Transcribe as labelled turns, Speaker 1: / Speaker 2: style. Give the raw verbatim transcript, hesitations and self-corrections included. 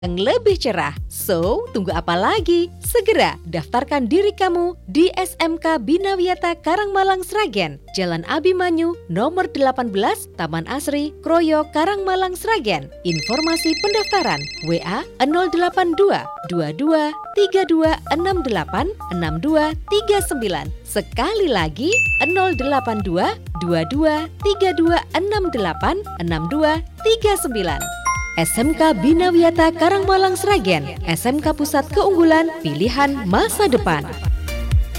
Speaker 1: yang lebih cerah. So, tunggu apa lagi? Segera daftarkan diri kamu di S M K Bina Wiyata Karangmalang Sragen, Jalan Abimanyu, nomor delapan belas, Taman Asri, Kroyo, Karangmalang Sragen. Informasi pendaftaran W A nol delapan dua dua dua tiga dua enam delapan enam dua tiga sembilan. Sekali lagi nol delapan dua dua dua tiga dua enam delapan enam dua tiga sembilan. S M K Bina Wiyata Karangmalang Sragen, S M K Pusat Keunggulan Pilihan Masa Depan.